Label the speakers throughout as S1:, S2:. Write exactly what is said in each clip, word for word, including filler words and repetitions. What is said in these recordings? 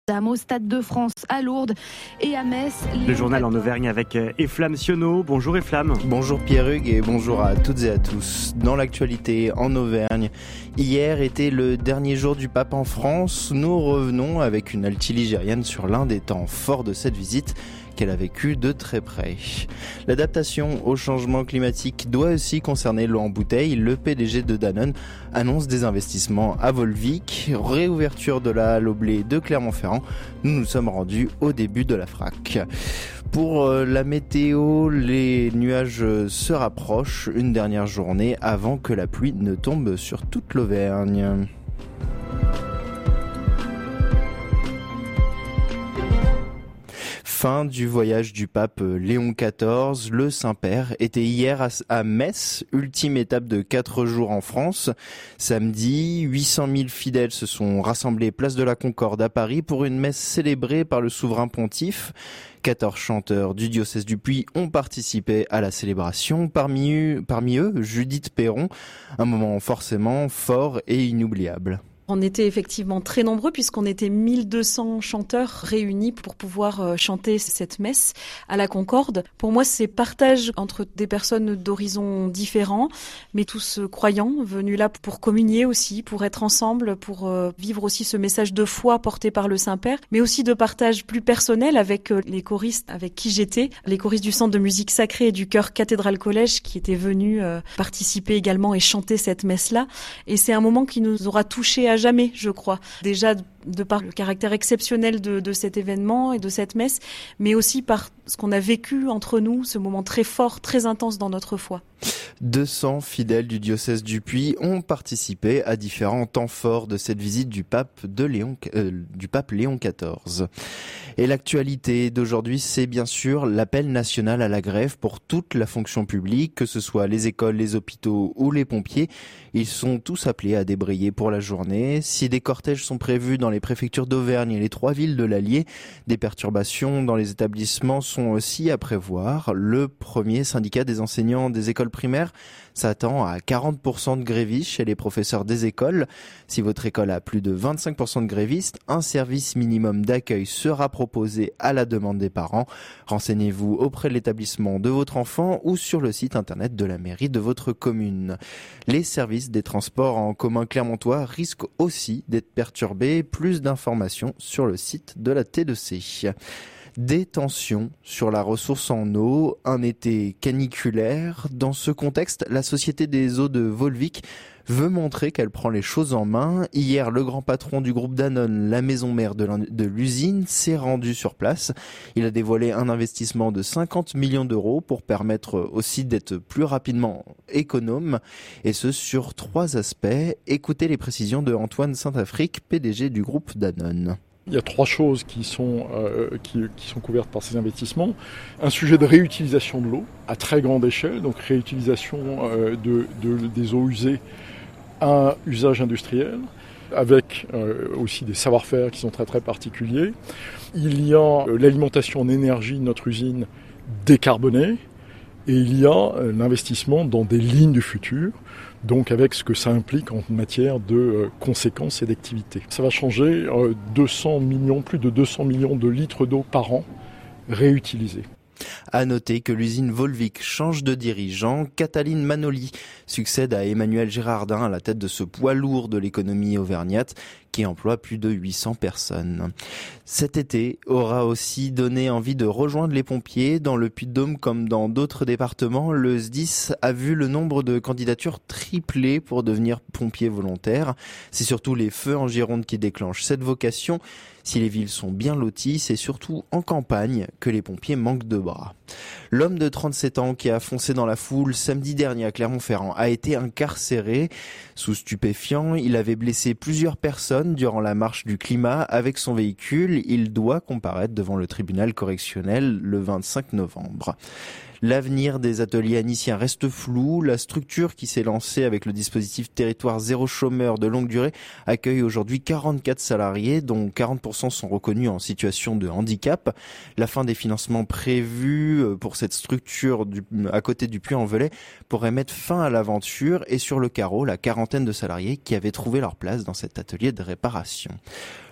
S1: au Stade de France à Lourdes et à Metz.
S2: Le journal en Auvergne avec Eflamme Sionneau. Bonjour Eflamme.
S3: Bonjour Pierre-Hugues et bonjour à toutes et à tous. Dans l'actualité en Auvergne, hier était le dernier jour du pape en France. Nous revenons avec une altiligérienne sur l'un des temps forts de cette visite qu'elle a vécu de très près. L'adaptation au changement climatique doit aussi concerner l'eau en bouteille. Le P D G de Danone annonce des investissements à Volvic, réouverture de la halle au blé de Clermont-Ferrand. Nous nous sommes rendus au début de la frac. Pour la météo, les nuages se rapprochent une dernière journée avant que la pluie ne tombe sur toute l'Auvergne. Fin du voyage du pape Léon quatorze. Le Saint-Père était hier à Metz, ultime étape de quatre jours en France. Samedi, huit cent mille fidèles se sont rassemblés place de la Concorde à Paris pour une messe célébrée par le souverain pontife. quatorze chanteurs du diocèse du Puy ont participé à la célébration. Parmi eux, parmi eux, Judith Perron, un moment forcément fort et inoubliable.
S4: On était effectivement très nombreux puisqu'on était mille deux cents chanteurs réunis pour pouvoir chanter cette messe à la Concorde. Pour moi, c'est partage entre des personnes d'horizons différents, mais tous croyants, venus là pour communier aussi, pour être ensemble, pour vivre aussi ce message de foi porté par le Saint-Père, mais aussi de partage plus personnel avec les choristes avec qui j'étais, les choristes du Centre de musique sacrée et du chœur Cathédrale Collège qui étaient venus participer également et chanter cette messe-là. Et c'est un moment qui nous aura touchés à jamais, je crois. Déjà de par le caractère exceptionnel de, de cet événement et de cette messe, mais aussi par ce qu'on a vécu entre nous, ce moment très fort, très intense dans notre foi.
S3: deux cents fidèles du diocèse du Puy ont participé à différents temps forts de cette visite du pape, de Léon, euh, du pape Léon quatorze. Et l'actualité d'aujourd'hui, c'est bien sûr l'appel national à la grève pour toute la fonction publique, que ce soit les écoles, les hôpitaux ou les pompiers. Ils sont tous appelés à débrayer pour la journée. Si des cortèges sont prévus dans les préfectures d'Auvergne et les trois villes de l'Allier, des perturbations dans les établissements sont aussi à prévoir. Le premier syndicat des enseignants des écoles primaires s'attend à quarante pour cent de grévistes chez les professeurs des écoles. Si votre école a plus de vingt-cinq pour cent de grévistes, un service minimum d'accueil sera proposé à la demande des parents. Renseignez-vous auprès de l'établissement de votre enfant ou sur le site internet de la mairie de votre commune. Les services des transports en commun clermontois risquent aussi d'être perturbés. Plus d'informations sur le site de la T deux C. Des tensions sur la ressource en eau, un été caniculaire. Dans ce contexte, la Société des eaux de Volvic veut montrer qu'elle prend les choses en main. Hier, le grand patron du groupe Danone, la maison mère de l'usine, s'est rendu sur place. Il a dévoilé un investissement de cinquante millions d'euros pour permettre aussi d'être plus rapidement économe, et ce sur trois aspects. Écoutez les précisions de Antoine Saint-Afrique, P D G du groupe Danone.
S5: Il y a trois choses qui sont, euh, qui, qui sont couvertes par ces investissements. Un sujet de réutilisation de l'eau à très grande échelle, donc réutilisation euh, de, de, des eaux usées à usage industriel, avec euh, aussi des savoir-faire qui sont très très particuliers. Il y a euh, l'alimentation en énergie de notre usine décarbonée, et il y a euh, l'investissement dans des lignes du futur, donc avec ce que ça implique en matière de euh, conséquences et d'activités. Ça va changer euh, deux cents millions, plus de deux cents millions de litres d'eau par an réutilisés.
S3: À noter que l'usine Volvic change de dirigeant. Cataline Manoli succède à Emmanuel Gérardin à la tête de ce poids lourd de l'économie auvergnate qui emploie plus de huit cents personnes. Cet été aura aussi donné envie de rejoindre les pompiers. Dans le Puy-de-Dôme comme dans d'autres départements, le S D I S a vu le nombre de candidatures tripler pour devenir pompier volontaire. C'est surtout les feux en Gironde qui déclenchent cette vocation. Si les villes sont bien loties, c'est surtout en campagne que les pompiers manquent de bras. L'homme de trente-sept ans qui a foncé dans la foule samedi dernier à Clermont-Ferrand a été incarcéré. Sous stupéfiants, il avait blessé plusieurs personnes durant la marche du climat avec son véhicule. Il doit comparaître devant le tribunal correctionnel le vingt-cinq novembre. L'avenir des ateliers aniciens reste flou. La structure qui s'est lancée avec le dispositif Territoire zéro chômeur de longue durée accueille aujourd'hui quarante-quatre salariés, dont quarante pour cent sont reconnus en situation de handicap. La fin des financements prévus pour cette structure du, à côté du Puy-en-Velay pourrait mettre fin à l'aventure et sur le carreau, la quarantaine de salariés qui avaient trouvé leur place dans cet atelier de réparation.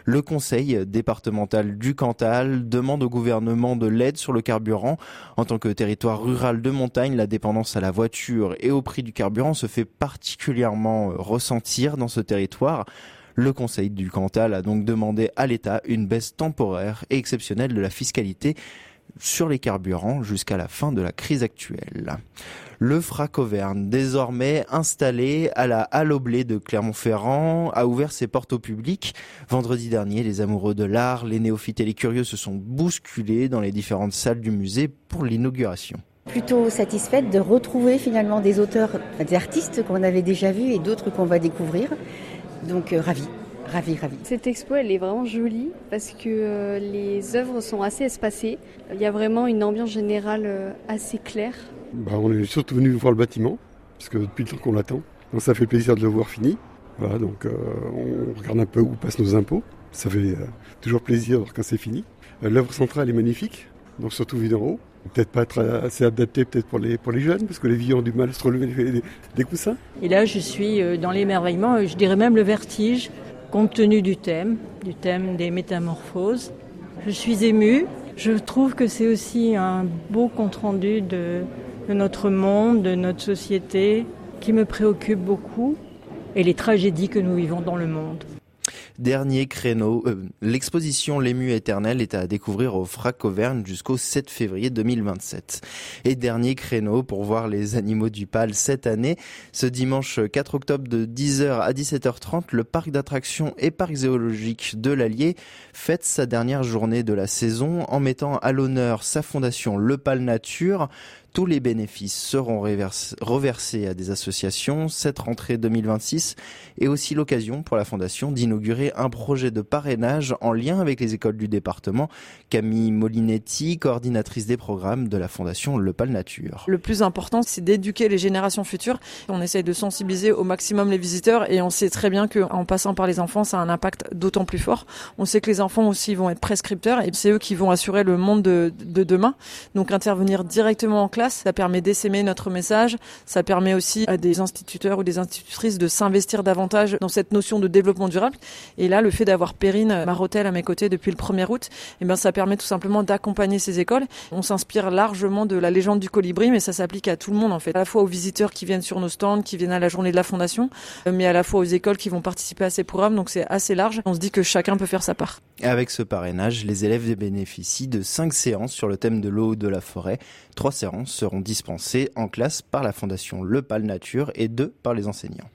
S3: Le conseil départemental du Cantal demande au gouvernement de l'aide sur le carburant. En tant que territoire rural de montagne, la dépendance à la voiture et au prix du carburant se fait particulièrement ressentir dans ce territoire. Le Conseil du Cantal a donc demandé à l'État une baisse temporaire et exceptionnelle de la fiscalité sur les carburants jusqu'à la fin de la crise actuelle. Le Frac Auvergne, désormais installé à la Halle aux Blés de Clermont-Ferrand, a ouvert ses portes au public. Vendredi dernier, les amoureux de l'art, les néophytes et les curieux se sont bousculés dans les différentes salles du musée pour l'inauguration.
S6: Plutôt satisfaite de retrouver finalement des auteurs, des artistes qu'on avait déjà vus et d'autres qu'on va découvrir. Donc euh, ravie. Ravi, ravi.
S7: Cette expo, elle est vraiment jolie parce que euh, les œuvres sont assez espacées. Il y a vraiment une ambiance générale euh, assez claire.
S8: Bah, on est surtout venu voir le bâtiment, parce que depuis le temps qu'on l'attend. Donc ça fait plaisir de le voir fini. Voilà, donc euh, on regarde un peu où passent nos impôts. Ça fait euh, toujours plaisir quand c'est fini. Euh, l'œuvre centrale est magnifique, donc surtout vue d'en haut. Peut-être pas être assez adapté peut-être pour les, pour les jeunes, parce que les vieux ont du mal à se relever des, des coussins.
S9: Et là, je suis dans l'émerveillement, je dirais même le vertige. Compte tenu du thème, du thème des métamorphoses, je suis émue. Je trouve que c'est aussi un beau compte-rendu de, de notre monde, de notre société, qui me préoccupe beaucoup, et les tragédies que nous vivons dans le monde.
S3: Dernier créneau, euh, l'exposition L'ému éternel est à découvrir au Frac Auvergne jusqu'au sept février deux mille vingt-sept. Et dernier créneau pour voir les animaux du Pal cette année. Ce dimanche quatre octobre de dix heures à dix-sept heures trente, le parc d'attractions et parc zoologique de l'Allier fête sa dernière journée de la saison en mettant à l'honneur sa fondation Le Pal Nature. Tous les bénéfices seront reversés à des associations. Cette rentrée deux mille vingt-six est aussi l'occasion pour la Fondation d'inaugurer un projet de parrainage en lien avec les écoles du département. Camille Molinetti, coordinatrice des programmes de la Fondation Le Pal Nature.
S10: Le plus important, c'est d'éduquer les générations futures. On essaye de sensibiliser au maximum les visiteurs et on sait très bien qu'en passant par les enfants, ça a un impact d'autant plus fort. On sait que les enfants aussi vont être prescripteurs et c'est eux qui vont assurer le monde de, de demain. Donc intervenir directement en classe, ça permet d'essaimer notre message, ça permet aussi à des instituteurs ou des institutrices de s'investir davantage dans cette notion de développement durable. Et là, le fait d'avoir Perrine Marotel à mes côtés depuis le premier août, eh ben, ça permet tout simplement d'accompagner ces écoles. On s'inspire largement de la légende du colibri, mais ça s'applique à tout le monde en fait. À la fois aux visiteurs qui viennent sur nos stands, qui viennent à la journée de la Fondation, mais à la fois aux écoles qui vont participer à ces programmes. Donc c'est assez large. On se dit que chacun peut faire sa part.
S3: Avec ce parrainage, les élèves bénéficient de cinq séances sur le thème de l'eau ou de la forêt. Trois séances seront dispensées en classe par la Fondation Le Pal Nature et deux par les enseignants.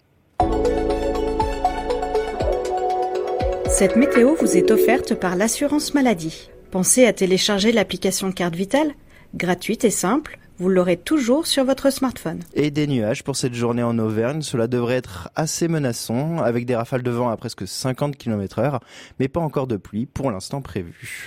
S11: Cette météo vous est offerte par l'assurance maladie. Pensez à télécharger l'application Carte Vitale, gratuite et simple. Vous l'aurez toujours sur votre smartphone.
S3: Et des nuages pour cette journée en Auvergne. Cela devrait être assez menaçant, avec des rafales de vent à presque cinquante kilomètres heure, mais pas encore de pluie pour l'instant prévue.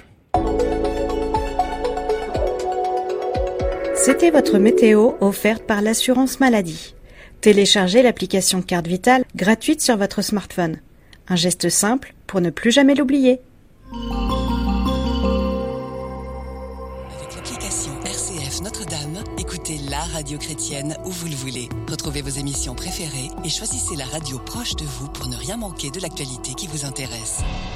S11: C'était votre météo offerte par l'assurance maladie. Téléchargez l'application Carte Vitale gratuite sur votre smartphone. Un geste simple pour ne plus jamais l'oublier.
S12: Avec l'application R C F Notre-Dame, écoutez la radio chrétienne où vous le voulez. Retrouvez vos émissions préférées et choisissez la radio proche de vous pour ne rien manquer de l'actualité qui vous intéresse.